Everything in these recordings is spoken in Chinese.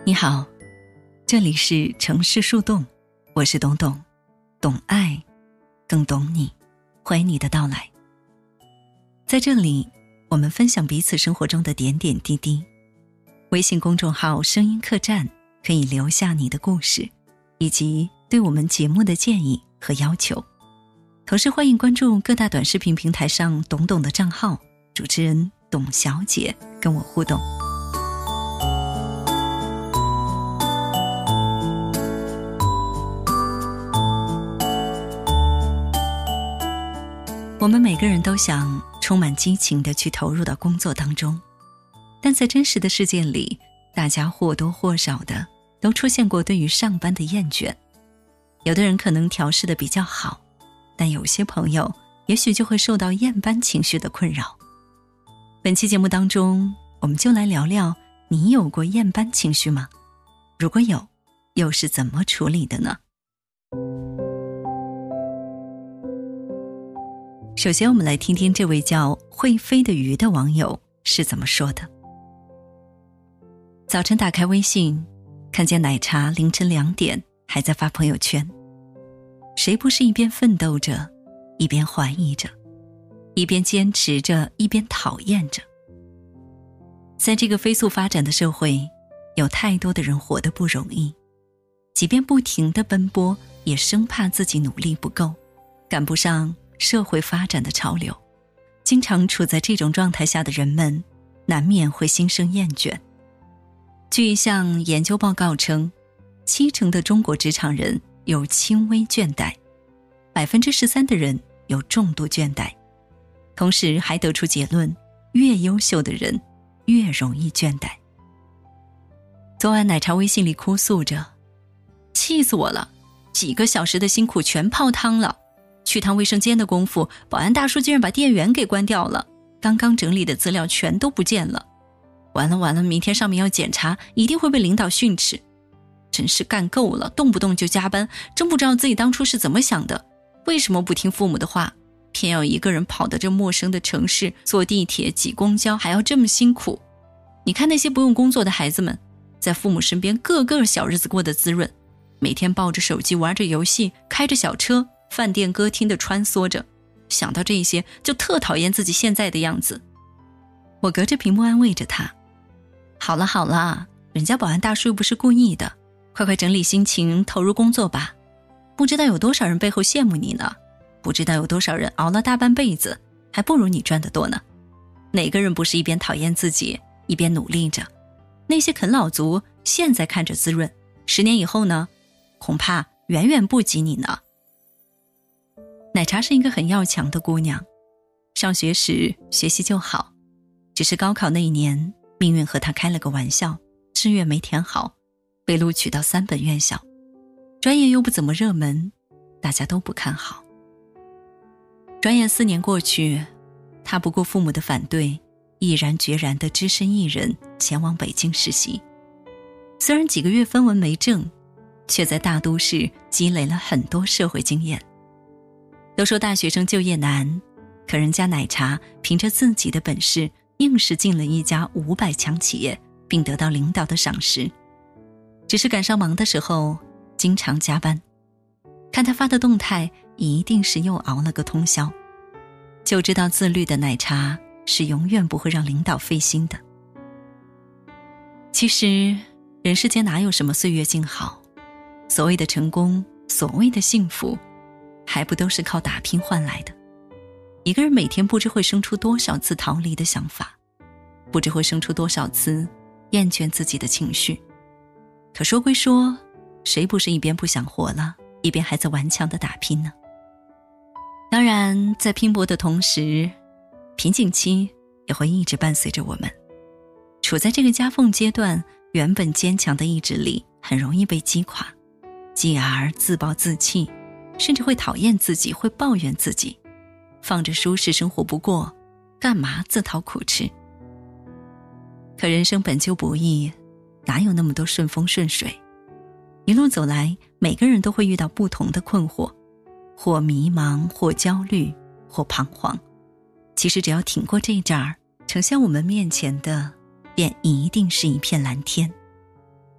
你好，这里是城市树洞，我是董董，懂爱，更懂你，欢迎你的到来。在这里，我们分享彼此生活中的点点滴滴。微信公众号声音客栈可以留下你的故事，以及对我们节目的建议和要求。同时欢迎关注各大短视频平台上董董的账号，主持人董小姐跟我互动。我们每个人都想充满激情地去投入到工作当中，但在真实的世界里，大家或多或少的都出现过对于上班的厌倦。有的人可能调试得比较好，但有些朋友也许就会受到厌班情绪的困扰。本期节目当中，我们就来聊聊你有过厌班情绪吗？如果有，又是怎么处理的呢？首先我们来听听这位叫会飞的鱼的网友是怎么说的。早晨打开微信，看见奶茶凌晨2点还在发朋友圈。谁不是一边奋斗着，一边怀疑着，一边坚持着，一边讨厌着。在这个飞速发展的社会，有太多的人活得不容易，即便不停地奔波，也生怕自己努力不够，赶不上社会发展的潮流。经常处在这种状态下的人们，难免会心生厌倦。据一项研究报告称，70%的中国职场人有轻微倦怠，13%的人有重度倦怠。同时还得出结论，越优秀的人越容易倦怠。昨晚奶茶微信里哭诉着，气死我了，几个小时的辛苦全泡汤了。去趟卫生间的功夫，保安大叔竟然把电源给关掉了，刚刚整理的资料全都不见了。完了，明天上面要检查，一定会被领导训斥。真是干够了，动不动就加班，真不知道自己当初是怎么想的，为什么不听父母的话，偏要一个人跑到这陌生的城市，坐地铁挤公交，还要这么辛苦。你看那些不用工作的孩子们，在父母身边个个小日子过得滋润，每天抱着手机玩着游戏，开着小车，饭店歌厅的穿梭着，想到这些就特讨厌自己现在的样子。我隔着屏幕安慰着他，好了，人家保安大叔又不是故意的，快整理心情，投入工作吧。不知道有多少人背后羡慕你呢，不知道有多少人熬了大半辈子，还不如你赚得多呢。哪个人不是一边讨厌自己，一边努力着？那些啃老族现在看着滋润，10年以后呢，恐怕远远不及你呢。奶茶是一个很要强的姑娘，上学时学习就好，只是高考那一年，命运和她开了个玩笑，志愿没填好，被录取到3本院校，专业又不怎么热门，大家都不看好。转眼4年过去，她不顾父母的反对，毅然决然地只身一人前往北京实习。虽然几个月分文没挣，却在大都市积累了很多社会经验。都说大学生就业难，可人家奶茶凭着自己的本事，硬是进了一家500强企业，并得到领导的赏识。只是赶上忙的时候，经常加班。看他发的动态，一定是又熬了个通宵。就知道自律的奶茶是永远不会让领导费心的。其实，人世间哪有什么岁月静好？所谓的成功，所谓的幸福，还不都是靠打拼换来的。一个人每天不知会生出多少次逃离的想法，不知会生出多少次厌倦自己的情绪。可说归说，谁不是一边不想活了，一边还在顽强地打拼呢？当然，在拼搏的同时，瓶颈期也会一直伴随着我们。处在这个夹缝阶段，原本坚强的意志力很容易被击垮，继而自暴自弃，甚至会讨厌自己，会抱怨自己，放着舒适生活不过，干嘛自讨苦吃？可人生本就不易，哪有那么多顺风顺水？一路走来，每个人都会遇到不同的困惑，或迷茫，或焦虑，或彷徨。其实只要挺过这一阵儿，呈现我们面前的便一定是一片蓝天。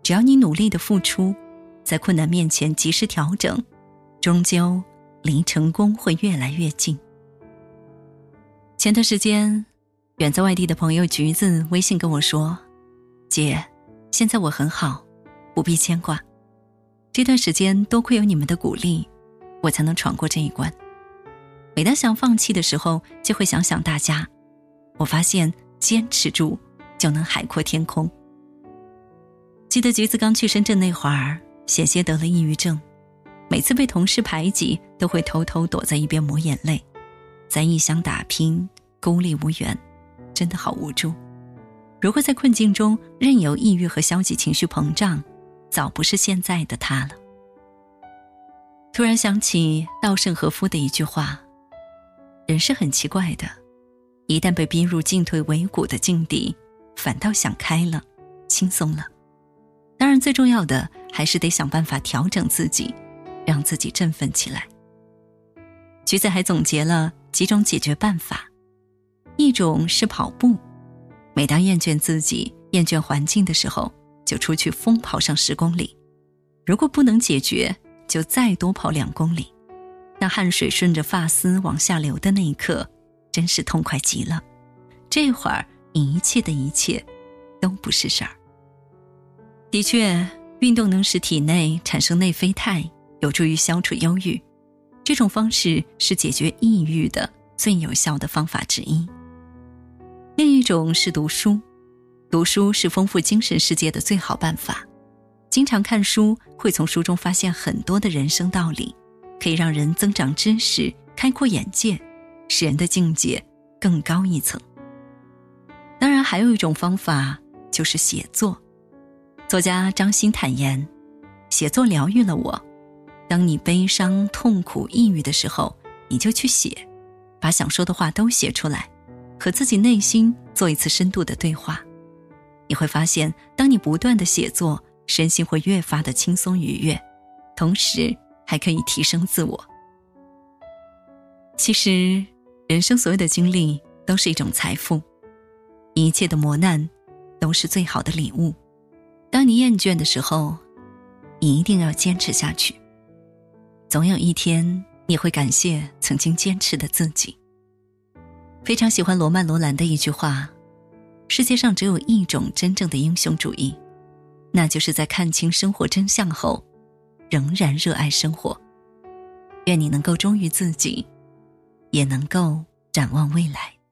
只要你努力的付出，在困难面前及时调整，终究离成功会越来越近。前段时间，远在外地的朋友橘子微信跟我说，姐，现在我很好，不必牵挂。这段时间多亏有你们的鼓励，我才能闯过这一关。每当想放弃的时候，就会想想大家，我发现坚持住就能海阔天空。记得橘子刚去深圳那会儿，险些得了抑郁症，每次被同事排挤，都会偷偷躲在一边抹眼泪，在异乡打拼，孤立无援，真的好无助。如果在困境中任由抑郁和消极情绪膨胀，早不是现在的他了。突然想起稻盛和夫的一句话，人是很奇怪的，一旦被逼入进退维谷的境地，反倒想开了，轻松了。当然最重要的还是得想办法调整自己，让自己振奋起来。橘子还总结了几种解决办法，一种是跑步，每当厌倦自己、厌倦环境的时候，就出去疯跑上10公里，如果不能解决，就再多跑2公里。那汗水顺着发丝往下流的那一刻，真是痛快极了。这会儿一切的一切都不是事儿。的确，运动能使体内产生内啡肽，有助于消除忧郁。这种方式是解决抑郁的最有效的方法之一。另一种是读书，读书是丰富精神世界的最好办法。经常看书，会从书中发现很多的人生道理，可以让人增长知识，开阔眼界，使人的境界更高一层。当然还有一种方法，就是写作。作家张欣坦言，写作疗愈了我。当你悲伤、痛苦、抑郁的时候，你就去写，把想说的话都写出来，和自己内心做一次深度的对话。你会发现，当你不断的写作，身心会越发的轻松愉悦，同时还可以提升自我。其实，人生所有的经历都是一种财富，一切的磨难都是最好的礼物。当你厌倦的时候，你一定要坚持下去。总有一天，你会感谢曾经坚持的自己。非常喜欢罗曼·罗兰的一句话，世界上只有一种真正的英雄主义，那就是在看清生活真相后，仍然热爱生活。愿你能够忠于自己，也能够展望未来。